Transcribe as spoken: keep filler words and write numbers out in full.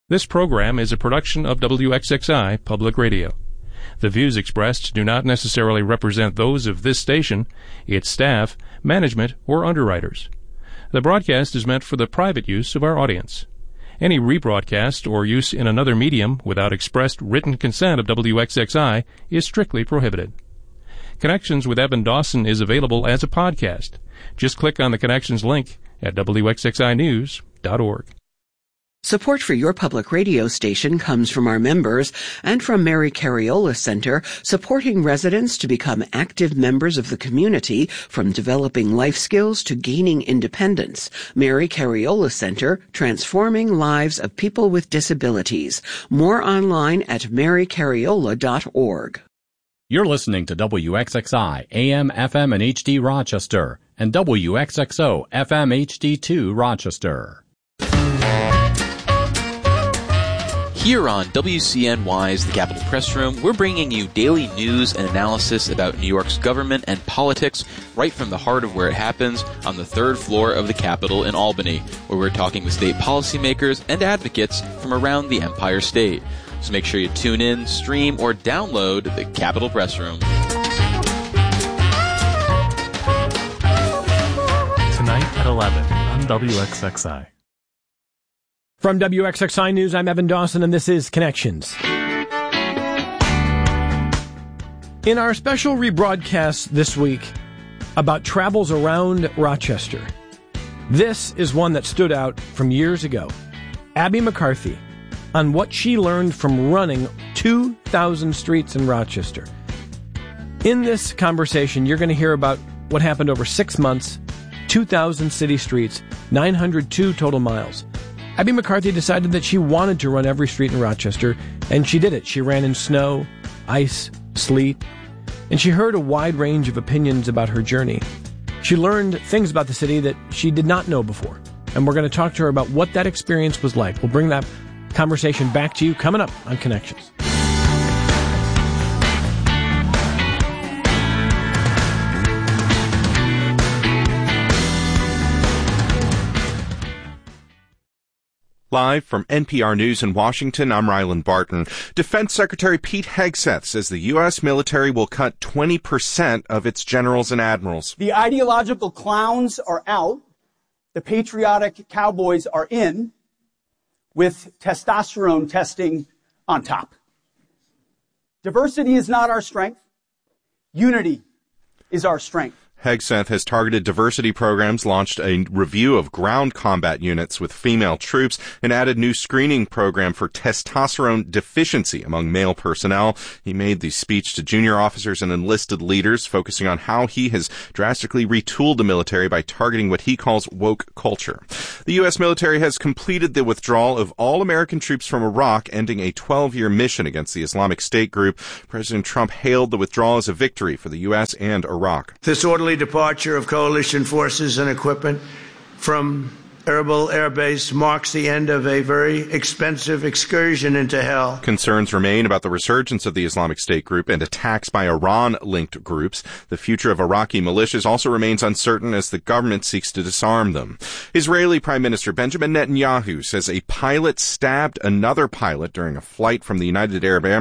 This program is a production of W X X I Public Radio. The views expressed do not necessarily represent those of this station, its staff, management, or underwriters. The broadcast is meant for the private use of our audience. Any rebroadcast or use in another medium without expressed written consent of W X X I is strictly prohibited. Connections with Evan Dawson is available as a podcast. Just click on the Connections link at W X X I news dot org. Support for your public radio station comes from our members and from Mary Cariola Center, supporting residents to become active members of the community, from developing life skills to gaining independence. Mary Cariola Center, transforming lives of people with disabilities. More online at mary cariola dot org. You're listening to W X X I, A M, F M, and H D Rochester, and W X X O, F M, H D two Rochester. Here on W C N Y's The Capitol Press Room, we're bringing you daily news and analysis about New York's government and politics right from the heart of where it happens, on the third floor of the Capitol in Albany, where we're talking with state policymakers and advocates from around the Empire State. So make sure you tune in, stream, or download The Capitol Press Room. Tonight at eleven on W X X I. From W X X I News, I'm Evan Dawson, and this is Connections. In our special rebroadcast this week about travels around Rochester, this is one that stood out from years ago. Abby McCarthy, on what she learned from running two thousand streets in Rochester. In this conversation, you're going to hear about what happened over six months, two thousand city streets, nine hundred two total miles. Abby McCarthy decided that she wanted to run every street in Rochester, and she did it. She ran in snow, ice, sleet, and she heard a wide range of opinions about her journey. She learned things about the city that she did not know before, and we're going to talk to her about what that experience was like. We'll bring that conversation back to you coming up on Connections. Live from N P R News in Washington, I'm Ryland Barton. Defense Secretary Pete Hegseth says the U S military will cut twenty percent of its generals and admirals. The ideological clowns are out. The patriotic cowboys are in, with testosterone testing on top. Diversity is not our strength. Unity is our strength. Hegseth has targeted diversity programs, launched a review of ground combat units with female troops, and added new screening program for testosterone deficiency among male personnel. He made the speech to junior officers and enlisted leaders, focusing on how he has drastically retooled the military by targeting what he calls woke culture. The U S military has completed the withdrawal of all American troops from Iraq, ending a twelve-year mission against the Islamic State group. President Trump hailed the withdrawal as a victory for the U S and Iraq. This orderly departure of coalition forces and equipment from Erbil Air Base marks the end of a very expensive excursion into hell. Concerns remain about the resurgence of the Islamic State group and attacks by Iran-linked groups. The future of Iraqi militias also remains uncertain as the government seeks to disarm them. Israeli Prime Minister Benjamin Netanyahu says a pilot stabbed another pilot during a flight from the United Arab